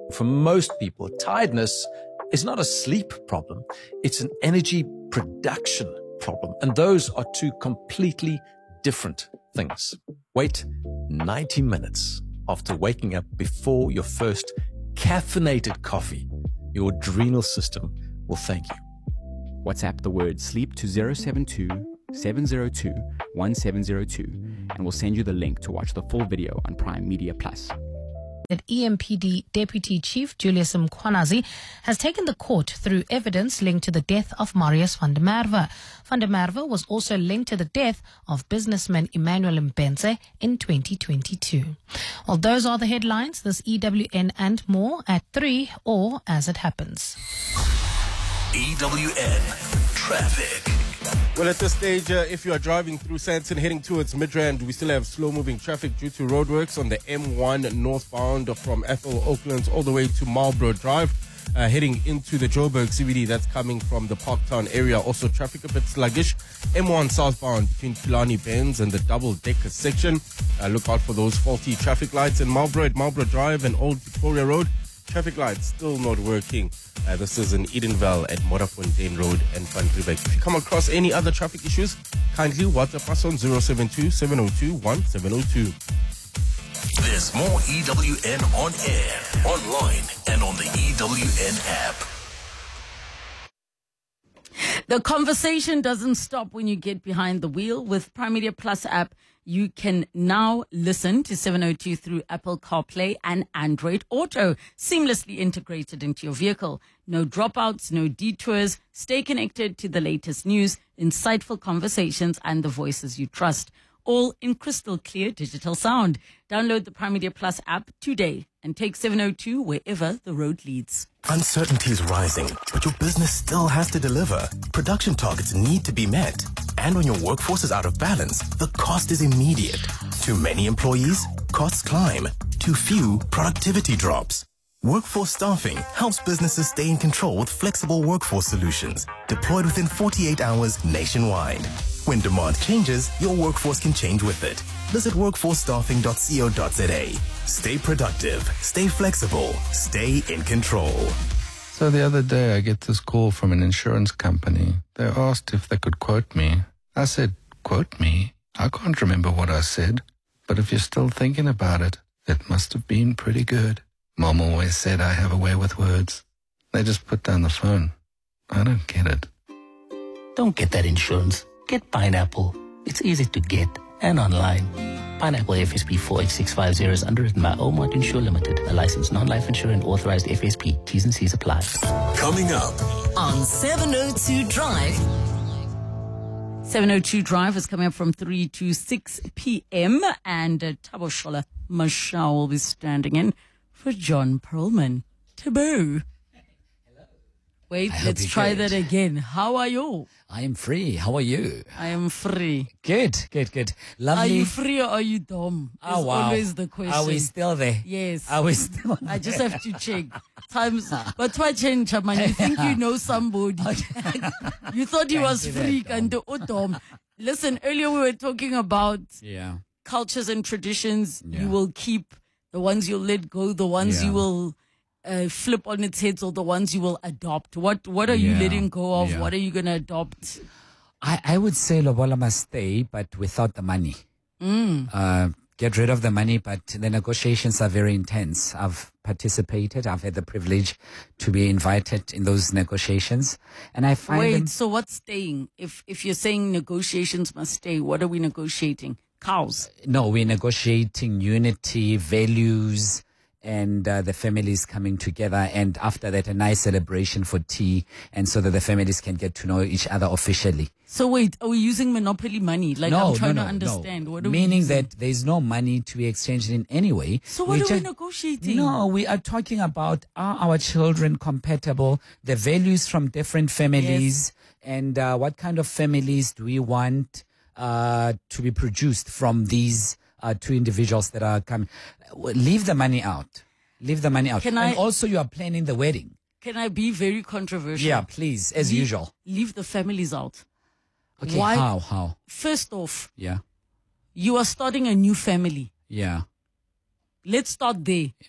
For most people, tiredness is not a sleep problem. It's an energy production problem. And those are two completely different things. Wait 90 minutes after waking up before your first caffeinated coffee. Your adrenal system will thank you. WhatsApp the word sleep to 072 702 1702 and we'll send you the link to watch the full video on Prime Media Plus. That EMPD Deputy Chief Julius Mkhwanazi has taken the court through evidence linked to the death of Marius van der Merwe. Van der Merwe was also linked to the death of businessman Emmanuel Mbenze in 2022. Well, those are the headlines. This EWN and more at 3 or as it happens. EWN Traffic. Well, at this stage, if you are driving through Sandton heading towards Midrand, we still have slow-moving traffic due to roadworks on the M1 northbound from Ethel Oaklands all the way to Marlborough Drive. Heading into the Joburg CBD, that's coming from the Parktown area. Also, traffic a bit sluggish. M1 southbound between Killarney Bends and the double-decker section. Look out for those faulty traffic lights. In Marlborough at Marlborough Drive and Old Victoria Road, traffic lights still not working. This is in Edenville at Morafontein Road and Van Riebeck. If you come across any other traffic issues, kindly WhatsApp us on 072 702 1702. There's more EWN on air, online, and on the EWN app. The conversation doesn't stop when you get behind the wheel. With Prime Media Plus app, you can now listen to 702 through Apple CarPlay and Android Auto, seamlessly integrated into your vehicle. No dropouts, no detours. Stay connected to the latest news, insightful conversations, and the voices you trust. All in crystal clear digital sound. Download the Prime Media Plus app today and take 702 wherever the road leads. Uncertainty is rising, but your business still has to deliver. Production targets need to be met. And when your workforce is out of balance, the cost is immediate. Too many employees, costs climb. Too few, productivity drops. Workforce Staffing helps businesses stay in control with flexible workforce solutions, deployed within 48 hours nationwide. When demand changes, your workforce can change with it. Visit workforcestaffing.co.za. Stay productive, stay flexible, stay in control. So the other day I get this call from an insurance company. They asked if they could quote me. I said, quote me? I can't remember what I said. But if you're still thinking about it, it must have been pretty good. Mom always said I have a way with words. They just put down the phone. I don't get it. Don't get that insurance. Get Pineapple. It's easy to get and online. Pineapple FSP 48650 is underwritten by Omart Insure Limited, a licensed non-life insurer and authorized FSP. T's and C's apply. Coming up on 702 Drive. 702 Drive is coming up from 3 to 6 p.m. and Thabo Shola Mashau will be standing in for John Perlman. Taboo. Wait, let's try that again. How are you? I am free. How are you? I am free. Good. Lovely. Are you free or are you dumb? Oh, is wow. always the question. Are we still there? Yes. Are we still there? I just have to check. Times, but why change, man? You think you know somebody. You thought he was free and dumb. Listen, earlier we were talking about cultures and traditions. Yeah. You will keep, the ones you'll let go, the ones you will flip on its heads, or the ones you will adopt. What are you letting go of? What are you going to adopt? I would say Lobola must stay, but without the money. Get rid of the money, but the negotiations are very intense. I've participated. I've had the privilege to be invited in those negotiations. And I find so what's staying? If you're saying negotiations must stay, what are we negotiating? Cows? No, we're negotiating unity, values, and the families coming together, and after that a nice celebration for tea, and so that the families can get to know each other officially. So wait, are we using monopoly money? Like, no, I'm trying to understand. No. What are Meaning we that there's no money to be exchanged in any way. So what are we negotiating? No, we are talking about, are our children compatible, the values from different families, and what kind of families do we want to be produced from these two individuals that are coming. Leave the money out. And also you are planning the wedding. Can I be very controversial? Yeah, please, as usual. Leave the families out. Okay, why? How? First off, yeah, you are starting a new family. Yeah. Let's start there.